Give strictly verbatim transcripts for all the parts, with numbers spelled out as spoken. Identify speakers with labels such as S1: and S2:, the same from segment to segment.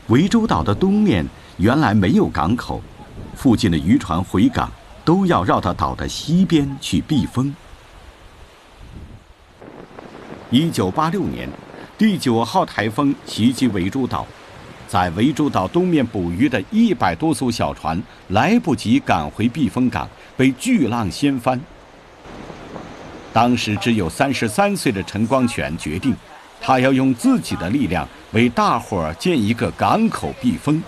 S1: 涠洲岛的东面原来没有港口，附近的渔船回港都要绕到岛的西边去避风。一九八六年，第九号台风袭击涠洲岛，在涠洲岛东面捕鱼的一百多艘小船来不及赶回避风港，被巨浪掀翻。当时只有三十三岁的陈光全决定，他要用自己的力量为大伙儿建一个港口避风。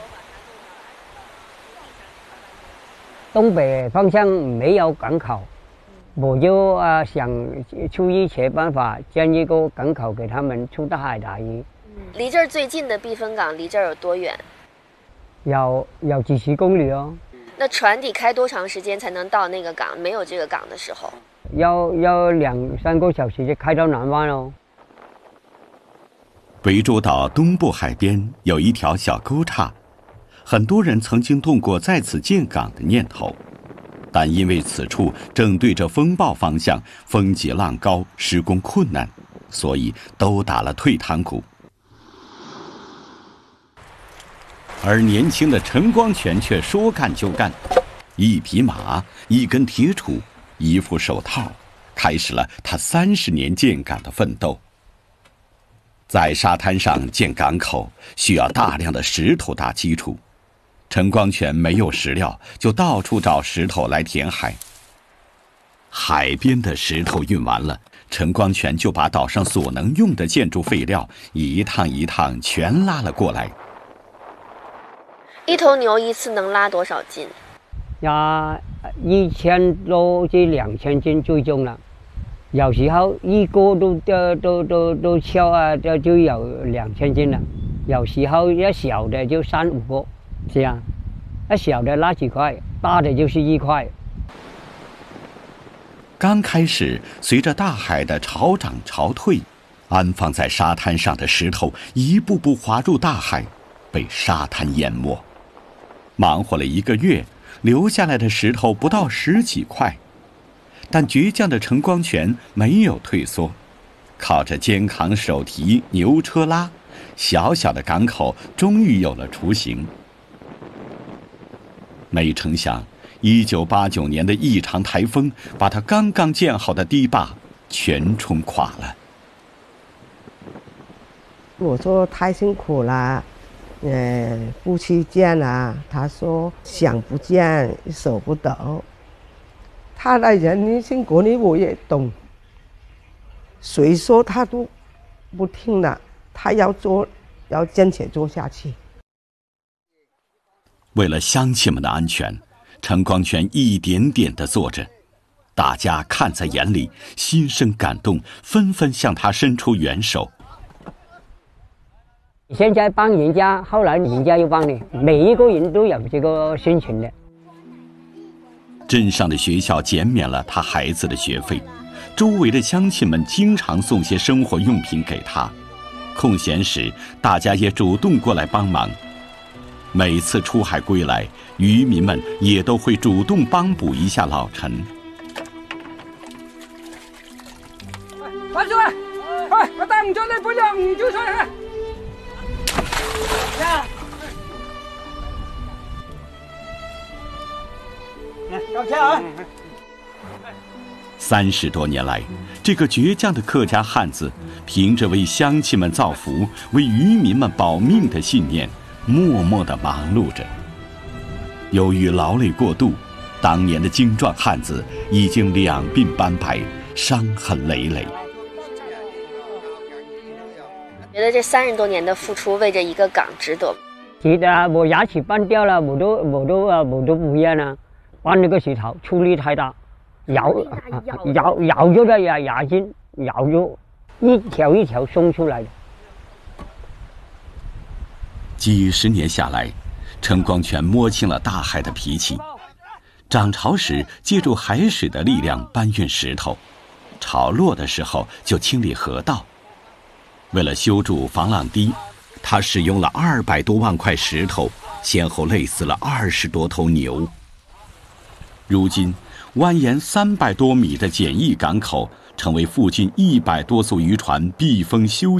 S2: 东北方向没有港口，我就啊想出一些办法建一个港口给他们出大海打鱼。
S3: 离这儿最近的避风港离这儿有多远？
S2: 有有几十公里哦。
S3: 那船得开多长时间才能到那个港？没有这个港的时候，
S2: 要要两三个小时就开到南湾哦。
S1: 涠洲岛东部海边有一条小沟岔，很多人曾经动过在此建港的念头，但因为此处正对着风暴方向，风急浪高，施工困难，所以都打了退堂鼓。而年轻的陈光全却说干就干，一匹马，一根铁杵，一副手套，开始了他三十年建港的奋斗。在沙滩上建港口需要大量的石头打基础，陈光全没有石料，就到处找石头来填海。海边的石头运完了，陈光全就把岛上所能用的建筑废料一趟一趟全拉了过来。
S3: 一头牛一次能拉多少斤？
S2: 压一千多至两千斤最重了，有时候一个都都都都都敲啊，就就有两千斤了。有时候一小的就三五个，这样，一小的拉几块，大的就是一块。
S1: 刚开始，随着大海的潮涨潮退，安放在沙滩上的石头一步步滑入大海，被沙滩淹没。忙活了一个月，留下来的石头不到十几块，但倔强的陈光全没有退缩，靠着肩扛手提牛车拉，小小的港口终于有了雏形。没成想，一九八九年的一场台风把他刚刚建好的堤坝全冲垮了。
S4: 我说太辛苦了，呃，不去建了。他说想不建，舍不得。他的人性格呢，我也懂。谁说他都不听的，他要做，要坚持做下去。
S1: 为了乡亲们的安全，陈光全一点点地做着，大家看在眼里，心生感动，纷纷向他伸出援手。
S2: 现在帮人家，后来人家又帮你，每一个人都有这个心情的。
S1: 镇上的学校减免了他孩子的学费，周围的乡亲们经常送些生活用品给他，空闲时大家也主动过来帮忙。每次出海归来，渔民们也都会主动帮补一下老陈。
S5: 快出来！快，我带你做那不了，你就出来。呀！高枪啊！
S1: 三十多年来，这个倔强的客家汉子，凭着为乡亲们造福、为渔民们保命的信念，默默地忙碌着。由于劳累过度，当年的精壮汉子已经两鬓斑白，伤痕累累。
S3: 觉得这三十多年的付出，为这一个港值得吗？
S2: 值得啊！我牙齿搬掉了，我都我都啊我都不愿啊。搬那个石头出力太大，咬咬咬着的牙牙筋，咬着一条一条松出来的。
S1: 几十年下来，陈光全摸清了大海的脾气。涨潮时借助海水的力量搬运石头，潮落的时候就清理河道。为了修筑防浪堤，他使用了二百多万块石头，先后累死了二十多头牛。如今，蜿蜒三百多米的简易港口，成为附近一百多艘渔船避风休